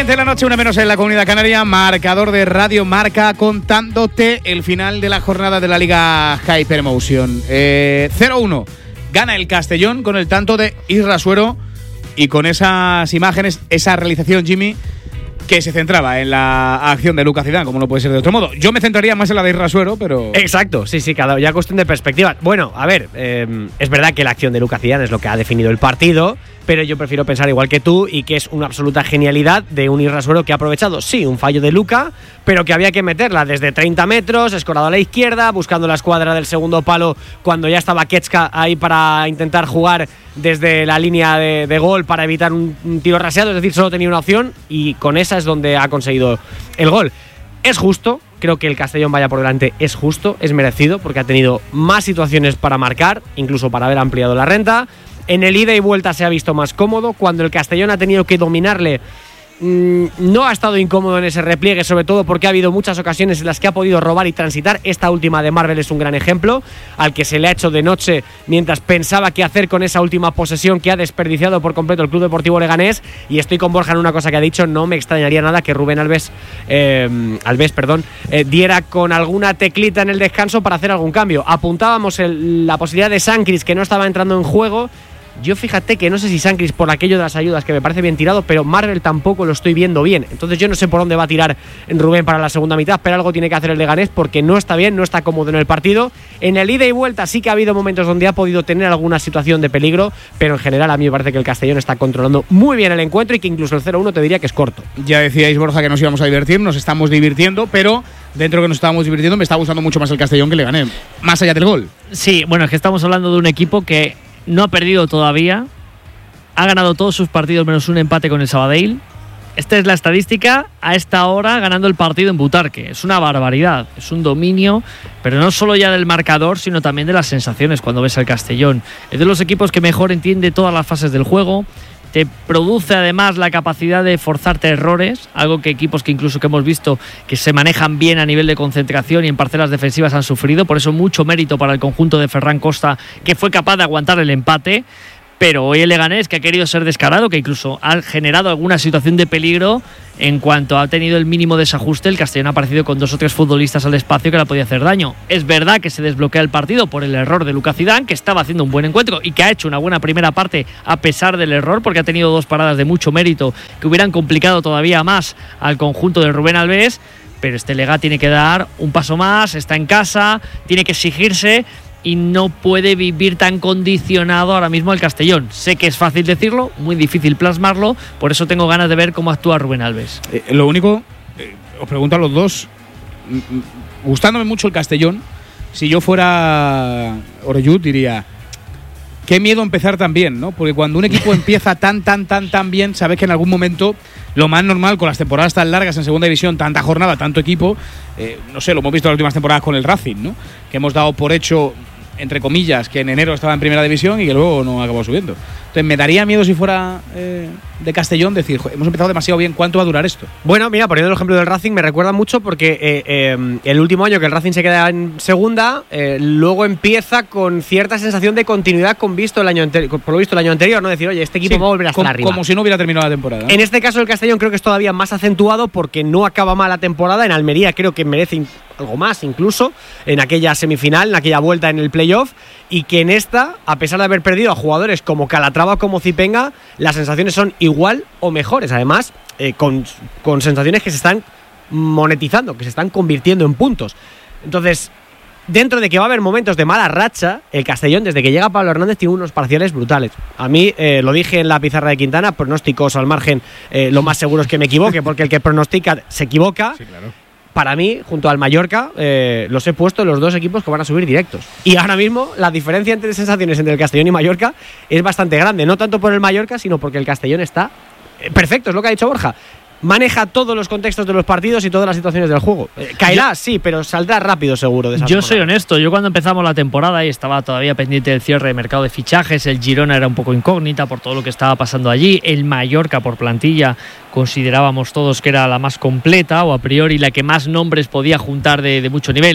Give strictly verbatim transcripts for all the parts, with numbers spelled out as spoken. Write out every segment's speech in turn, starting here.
once de la noche, una menos en la Comunidad Canaria, marcador de Radio Marca contándote el final de la jornada de la Liga Hypermotion. Eh, cero uno, gana el Castellón con el tanto de Isra Suero y con esas imágenes, esa realización, Jimmy, que se centraba en la acción de Lucas Zidane, como no puede ser de otro modo. Yo me centraría más en la de Isra Suero, pero... Exacto, sí, sí, cada ya cuestión de perspectiva. Bueno, a ver, eh, es verdad que la acción de Lucas Zidane es lo que ha definido el partido, pero yo prefiero pensar igual que tú y que es una absoluta genialidad de un Isra Suero que ha aprovechado, sí, un fallo de Luka, pero que había que meterla desde treinta metros, escorado a la izquierda, buscando la escuadra del segundo palo cuando ya estaba Ketska ahí para intentar jugar desde la línea de, de gol para evitar un, un tiro raseado, es decir, solo tenía una opción y con esa es donde ha conseguido el gol. Es justo, creo que el Castellón vaya por delante, es justo, es merecido, porque ha tenido más situaciones para marcar, incluso para haber ampliado la renta. En el ida y vuelta se ha visto más cómodo. Cuando el Castellón ha tenido que dominarle, mmm, no ha estado incómodo en ese repliegue, sobre todo porque ha habido muchas ocasiones en las que ha podido robar y transitar. Esta última de Marvel es un gran ejemplo, al que se le ha hecho de noche mientras pensaba qué hacer con esa última posesión que ha desperdiciado por completo el Club Deportivo Leganés. Y estoy con Borja en una cosa que ha dicho, no me extrañaría nada que Rubén Alves, eh, Alves perdón, eh, diera con alguna teclita en el descanso para hacer algún cambio. Apuntábamos el, la posibilidad de Sancris, que no estaba entrando en juego. Yo fíjate que no sé si Sancris por aquello de las ayudas, que me parece bien tirado, pero Marvel tampoco lo estoy viendo bien. Entonces yo no sé por dónde va a tirar Rubén para la segunda mitad, pero algo tiene que hacer el Leganés porque no está bien, no está cómodo en el partido. En el ida y vuelta sí que ha habido momentos donde ha podido tener alguna situación de peligro, pero en general a mí me parece que el Castellón está controlando muy bien el encuentro y que incluso el cero uno te diría que es corto. Ya decíais, Borja, que nos íbamos a divertir, nos estamos divirtiendo, pero dentro de que nos estábamos divirtiendo me está gustando mucho más el Castellón que el Leganés, más allá del gol. Sí, bueno, es que estamos hablando de un equipo que no ha perdido todavía. Ha ganado todos sus partidos menos un empate con el Sabadell. Esta es la estadística a esta hora ganando el partido en Butarque. Es una barbaridad, es un dominio, pero no solo ya del marcador, sino también de las sensaciones cuando ves al Castellón. Es de los equipos que mejor entiende todas las fases del juego. Te produce además la capacidad de forzarte errores, algo que equipos que incluso que hemos visto que se manejan bien a nivel de concentración y en parcelas defensivas han sufrido. Por eso mucho mérito para el conjunto de Ferran Costa, que fue capaz de aguantar el empate. Pero hoy el Leganés, que ha querido ser descarado, que incluso ha generado alguna situación de peligro, en cuanto ha tenido el mínimo desajuste, el Castellón ha aparecido con dos o tres futbolistas al espacio que le podía hacer daño. Es verdad que se desbloquea el partido por el error de Lucas Zidane, que estaba haciendo un buen encuentro y que ha hecho una buena primera parte a pesar del error, porque ha tenido dos paradas de mucho mérito que hubieran complicado todavía más al conjunto de Rubén Alves. Pero este Lega tiene que dar un paso más, está en casa, tiene que exigirse y no puede vivir tan condicionado ahora mismo el Castellón. Sé que es fácil decirlo, muy difícil plasmarlo, por eso tengo ganas de ver cómo actúa Rubén Alves. Eh, lo único, eh, os pregunto a los dos, m- m- gustándome mucho el Castellón, si yo fuera Oreyud diría, qué miedo empezar tan bien, ¿no? Porque cuando un equipo empieza tan, tan, tan, tan bien, sabes que en algún momento, lo más normal con las temporadas tan largas en segunda división, tanta jornada, tanto equipo, eh, no sé, lo hemos visto en las últimas temporadas con el Racing, ¿no? Que hemos dado por hecho, entre comillas, que en enero estaba en primera división y que luego no acabó subiendo. Entonces me daría miedo si fuera eh, de Castellón decir, hemos empezado demasiado bien, ¿cuánto va a durar esto? Bueno, mira, poniendo el ejemplo del Racing me recuerda mucho porque eh, eh, el último año que el Racing se queda en segunda, eh, luego empieza con cierta sensación de continuidad con visto el año anterior, por lo visto el año anterior, no decir, oye, este equipo Sí, va a volver a estar como, arriba. como si no hubiera terminado la temporada, ¿no? En este caso el Castellón creo que es todavía más acentuado porque no acaba mal la temporada. En Almería creo que merece algo más incluso en aquella semifinal, en aquella vuelta en el playoff, y que en esta, a pesar de haber perdido a jugadores como Calatrava o como Zipenga, las sensaciones son igual o mejores, además eh, con, con sensaciones que se están monetizando, que se están convirtiendo en puntos. Entonces, dentro de que va a haber momentos de mala racha, el Castellón, desde que llega Pablo Hernández, tiene unos parciales brutales. A mí, eh, lo dije en la pizarra de Quintana, pronósticos al margen, eh, lo más seguro es que me equivoque, porque el que pronostica se equivoca. Sí, claro. Para mí, junto al Mallorca, eh, los he puesto los dos equipos que van a subir directos. Y ahora mismo, la diferencia entre sensaciones entre el Castellón y Mallorca es bastante grande. No tanto por el Mallorca, sino porque el Castellón está eh, perfecto, es lo que ha dicho Borja. Maneja todos los contextos de los partidos y todas las situaciones del juego. Eh, caerá, yo, sí, pero saldrá rápido seguro de esa Yo forma. soy honesto, yo cuando empezamos la temporada y estaba todavía pendiente del cierre de mercado de fichajes, el Girona era un poco incógnita por todo lo que estaba pasando allí, el Mallorca por plantilla considerábamos todos que era la más completa o a priori la que más nombres podía juntar de, de mucho nivel.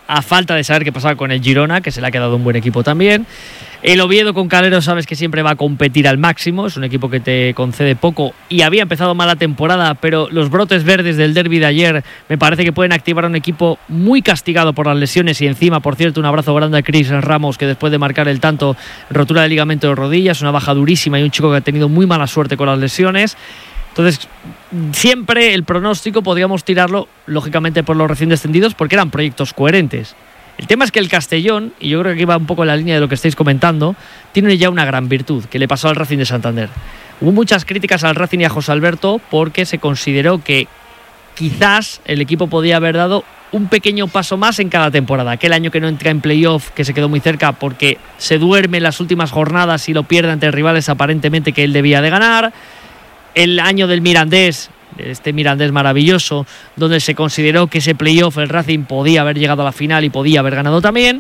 a falta de saber qué pasaba con el Girona, que se le ha quedado un buen equipo también. El Oviedo con Calero sabes que siempre va a competir al máximo, es un equipo que te concede poco y había empezado mala temporada, pero los brotes verdes del derbi de ayer me parece que pueden activar a un equipo muy castigado por las lesiones. Y encima, por cierto, un abrazo grande a Chris Ramos, que después de marcar el tanto, rotura de ligamento de rodillas, una baja durísima y un chico que ha tenido muy mala suerte con las lesiones. Entonces, siempre el pronóstico podríamos tirarlo, lógicamente, por los recién descendidos, porque eran proyectos coherentes. El tema es que el Castellón, y yo creo que aquí va un poco en la línea de lo que estáis comentando, tiene ya una gran virtud que le pasó al Racing de Santander. Hubo muchas críticas al Racing y a José Alberto porque se consideró que quizás el equipo podía haber dado un pequeño paso más en cada temporada. Aquel año que no entra en playoff, que se quedó muy cerca porque se duerme en las últimas jornadas y lo pierde ante rivales aparentemente que él debía de ganar. El año del Mirandés, este Mirandés maravilloso, donde se consideró que ese playoff el Racing podía haber llegado a la final y podía haber ganado también.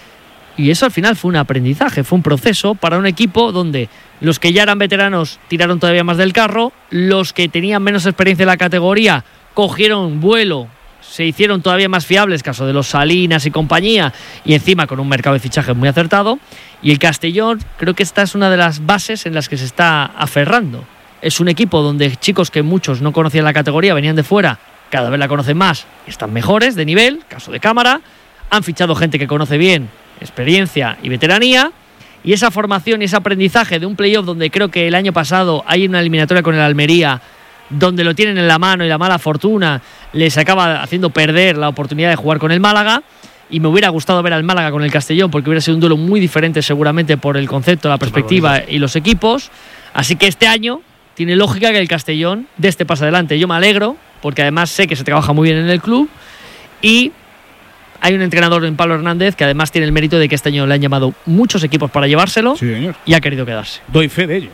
Y eso al final fue un aprendizaje, fue un proceso para un equipo donde los que ya eran veteranos tiraron todavía más del carro, los que tenían menos experiencia en la categoría cogieron vuelo, se hicieron todavía más fiables, caso de los Salinas y compañía, y encima con un mercado de fichajes muy acertado. Y el Castellón, creo que esta es una de las bases en las que se está aferrando. Es un equipo donde chicos que muchos no conocían la categoría, venían de fuera, cada vez la conocen más, están mejores de nivel, caso de Cámara, han fichado gente que conoce bien, experiencia y veteranía, y esa formación y ese aprendizaje de un playoff donde creo que el año pasado hay una eliminatoria con el Almería, donde lo tienen en la mano y la mala fortuna les acaba haciendo perder la oportunidad de jugar con el Málaga. Y me hubiera gustado ver al Málaga con el Castellón porque hubiera sido un duelo muy diferente seguramente por el concepto, la perspectiva y los equipos. Así que este año tiene lógica que el Castellón dé este paso adelante. Yo me alegro, porque además sé que se trabaja muy bien en el club y hay un entrenador en Pablo Hernández que además tiene el mérito de que este año le han llamado muchos equipos para llevárselo. Sí, señor. Y ha querido quedarse. Doy fe de ello.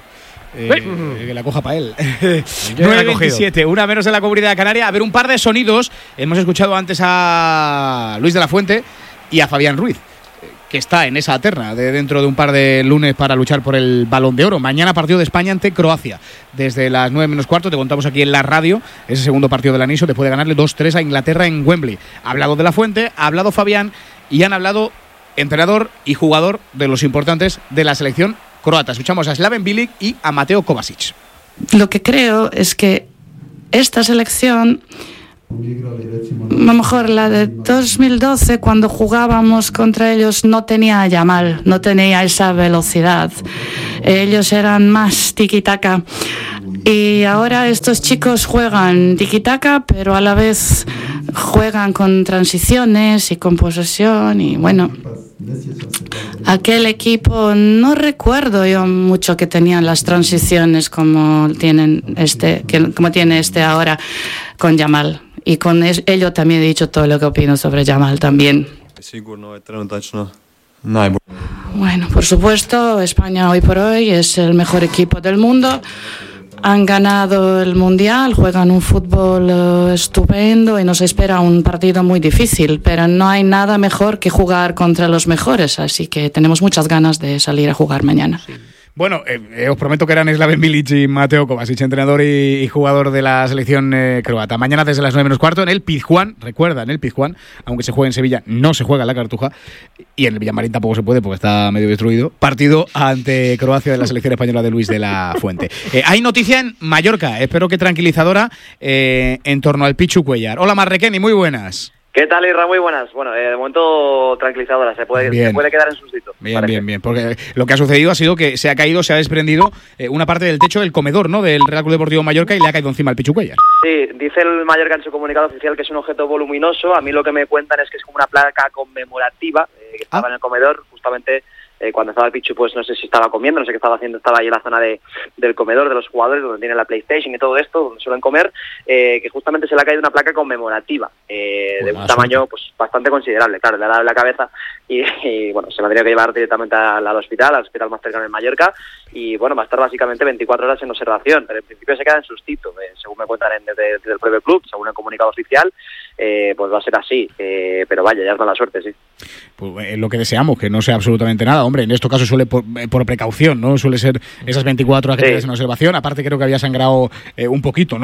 Eh, que la coja para él. nueve veintisiete, una menos en la Comunidad Canaria. A ver, un par de sonidos. Hemos escuchado antes a Luis de la Fuente y a Fabián Ruiz, que está en esa terna de dentro de un par de lunes para luchar por el Balón de Oro. Mañana partido de España ante Croacia. Desde las nueve menos cuarto te contamos aquí en la radio ese segundo partido del anillo después de ganarle dos tres a Inglaterra en Wembley. Ha hablado de la Fuente, ha hablado Fabián y han hablado entrenador y jugador de los importantes de la selección croata. Escuchamos a Slaven Bilic y a Mateo Kovacic. Lo que creo es que esta selección, a lo mejor la de dos mil doce, cuando jugábamos contra ellos, no tenía a Yamal, no tenía esa velocidad. Ellos eran más tiki-taka. Y ahora estos chicos juegan tiki-taka, pero a la vez juegan con transiciones y con posesión. Y bueno, aquel equipo no recuerdo yo mucho que tenían las transiciones como tienen este, que, como tiene este ahora con Yamal. Y con ello también he dicho todo lo que opino sobre Yamal también. Bueno, por supuesto, España hoy por hoy es el mejor equipo del mundo. Han ganado el Mundial, juegan un fútbol uh, estupendo y nos espera un partido muy difícil, pero no hay nada mejor que jugar contra los mejores, así que tenemos muchas ganas de salir a jugar mañana. Sí. Bueno, eh, eh, os prometo que eran Slaven Bilic y Mateo Kovacic, entrenador y, y jugador de la selección eh, croata. Mañana desde las nueve menos cuarto en el Pizjuán, recuerda, en el Pizjuán, aunque se juegue en Sevilla, no se juega en la Cartuja, y en el Villamarín tampoco se puede porque está medio destruido. Partido ante Croacia de la selección española de Luis de la Fuente. Eh, hay noticia en Mallorca, espero que tranquilizadora, eh, en torno al Pichu Cuellar. Hola Marrequeni, muy buenas. ¿Qué tal, Isra? Muy buenas. Bueno, eh, de momento tranquilizadora, se puede, se puede quedar en su sitio. Bien, parece. bien, bien, porque lo que ha sucedido ha sido que se ha caído, se ha desprendido eh, una parte del techo del comedor, ¿no?, del Real Club Deportivo Mallorca y le ha caído encima al Pichu Cuellar. Sí, dice el Mallorca en su comunicado oficial que es un objeto voluminoso. A mí lo que me cuentan es que es como una placa conmemorativa eh, que estaba ah. en el comedor, justamente eh, cuando estaba el Pichu, pues no sé si estaba comiendo, no sé qué estaba haciendo, estaba ahí en la zona de, del comedor de los jugadores, donde tienen la PlayStation y todo esto, donde suelen comer, eh, que justamente se le ha caído una placa conmemorativa, eh, de un tamaño pues bastante considerable, claro, le ha dado en la cabeza y, y bueno, se me ha tenido que llevar directamente al, al hospital, al hospital más cercano en Mallorca, y bueno, va a estar básicamente veinticuatro horas en observación, pero en principio se queda en sustito, eh, según me cuentan en, desde, desde el propio club, según el comunicado oficial, eh, pues va a ser así, eh, pero vaya, ya es mala suerte, sí. Pues es lo que deseamos, que no sea absolutamente nada. Hombre, en este caso suele por, por precaución, ¿no? Suele ser esas veinticuatro horas que sí. tienes en observación. Aparte creo que había sangrado eh, un poquito, ¿no?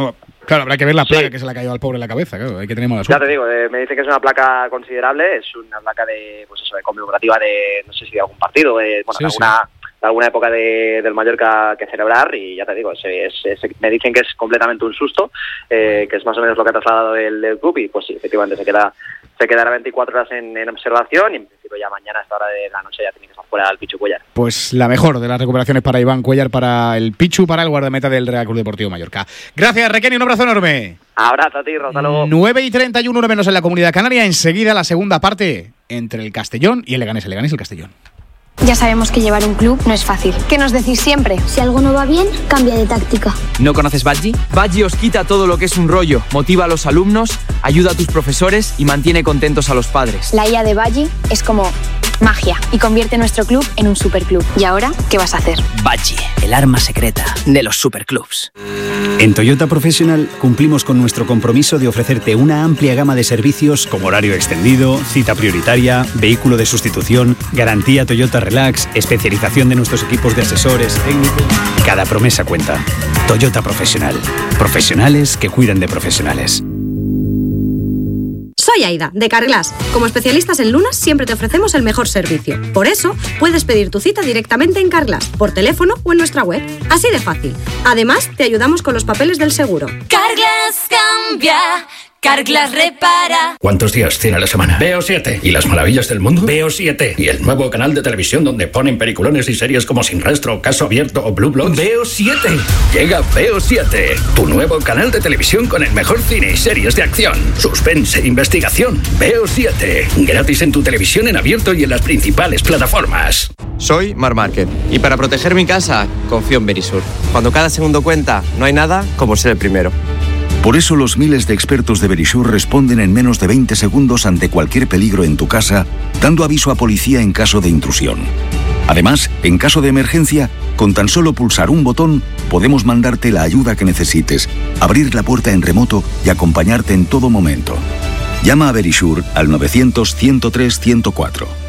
Claro, habrá que ver la placa Sí. que se le ha caído al pobre en la cabeza, claro, hay que tener mala suerte. Ya te digo, eh, me dicen que es una placa considerable, es una placa de, pues eso, de conmemorativa de, no sé si de algún partido, de, bueno, Sí, de, alguna, de alguna época de, del Mallorca que celebrar, y ya te digo, es, es, es, me dicen que es completamente un susto, eh, que es más o menos lo que ha trasladado el, el club, y pues sí, efectivamente se queda se quedará veinticuatro horas en, en observación, y en principio ya mañana a esta hora de la noche ya tiene que estar fuera el Pichu Cuéllar. Pues la mejor de las recuperaciones para Iván Cuéllar, para el Pichu, para el guardameta del Real Club Deportivo Mallorca. Gracias, Requeni, un abrazo enorme. Abrazo a ti, hasta luego. nueve y treinta y uno, hora menos en la Comunidad Canaria. Enseguida la segunda parte entre el Castellón y el Leganés. El Leganés y el Castellón. Ya sabemos que llevar un club no es fácil. ¿Qué nos decís siempre? Si algo no va bien, cambia de táctica. ¿No conoces Badgie? Badgie os quita todo lo que es un rollo, motiva a los alumnos, ayuda a tus profesores y mantiene contentos a los padres. La I A de Badgie es como magia y convierte nuestro club en un superclub. ¿Y ahora qué vas a hacer? Badgie, el arma secreta de los superclubs. En Toyota Professional cumplimos con nuestro compromiso de ofrecerte una amplia gama de servicios como horario extendido, cita prioritaria, vehículo de sustitución, garantía Toyota Relax, especialización de nuestros equipos de asesores técnicos. Cada promesa cuenta. Toyota Professional. Profesionales que cuidan de profesionales. Soy Aida, de Carglass. Como especialistas en lunas, siempre te ofrecemos el mejor servicio. Por eso, puedes pedir tu cita directamente en Carglass, por teléfono o en nuestra web. Así de fácil. Además, te ayudamos con los papeles del seguro. Carglass cambia, Carglass repara. ¿Cuántos días tiene la semana? Veo siete. ¿Y las maravillas del mundo? Veo siete. ¿Y el nuevo canal de televisión donde ponen peliculones y series como Sin Rastro, Caso Abierto o Blue Bloods? Veo siete. Llega Veo siete, tu nuevo canal de televisión con el mejor cine y series de acción, suspense, investigación. Veo siete. Gratis en tu televisión en abierto y en las principales plataformas. Soy Mar Márquez y para proteger mi casa confío en Verisur. Cuando cada segundo cuenta, no hay nada como ser el primero. Por eso los miles de expertos de Verisur responden en menos de veinte segundos ante cualquier peligro en tu casa, dando aviso a policía en caso de intrusión. Además, en caso de emergencia, con tan solo pulsar un botón, podemos mandarte la ayuda que necesites, abrir la puerta en remoto y acompañarte en todo momento. Llama a Verisur al novecientos, ciento tres, ciento cuatro.